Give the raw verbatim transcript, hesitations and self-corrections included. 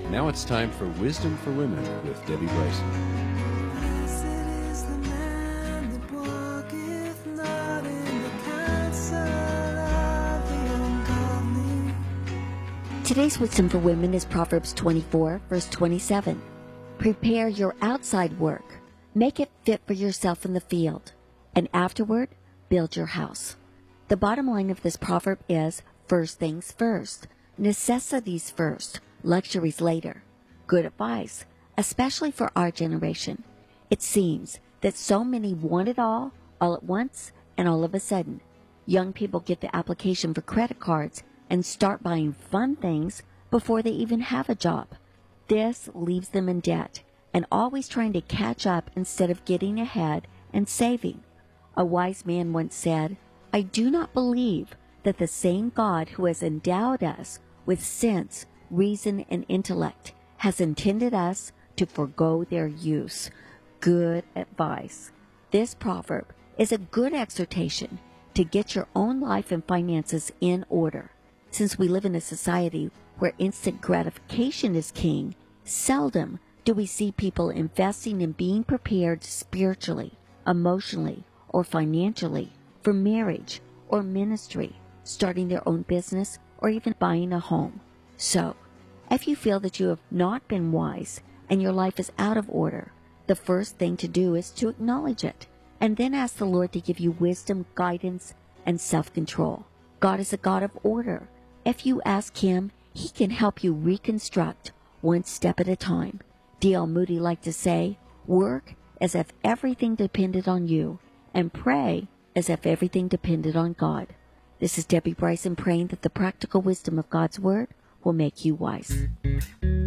Now it's time for Wisdom for Women with Debbie Bryson. Blessed is the man that walketh not in the counsel of the ungodly. Today's Wisdom for Women is Proverbs twenty-four, verse twenty-seven. Prepare your outside work. Make it fit for yourself in the field. And afterward, build your house. The bottom line of this proverb is first things first, necessities first, luxuries later. Good advice, especially for our generation. It seems that so many want it all, all at once, and all of a sudden. Young people get the application for credit cards and start buying fun things before they even have a job. This leaves them in debt and always trying to catch up instead of getting ahead and saving. A wise man once said, I do not believe that the same God who has endowed us with sense, reason, and intellect has intended us to forego their use. Good advice. This proverb is a good exhortation to get your own life and finances in order. Since we live in a society where instant gratification is king, seldom do we see people investing in being prepared spiritually, emotionally, or financially for marriage or ministry, starting their own business, or even buying a home. So, if you feel that you have not been wise and your life is out of order, the first thing to do is to acknowledge it and then ask the Lord to give you wisdom, guidance, and self-control. God is a God of order. If you ask Him, He can help you reconstruct one step at a time. D L Moody liked to say, work as if everything depended on you, and pray as if everything depended on God. This is Debbie Bryson praying that the practical wisdom of God's Word will make you wise.